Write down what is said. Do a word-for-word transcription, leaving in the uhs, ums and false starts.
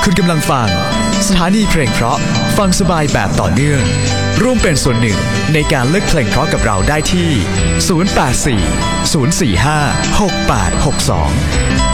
คุณกำลังฟังสถานีเพลงเพราะฟังสบายแบบต่อเนื่องร่วมเป็นส่วนหนึ่งในการเลือกเพลงเพราะกับเราได้ที่ศูนย์ แปด สี่ ศูนย์ สี่ ห้า หก แปด หก สอง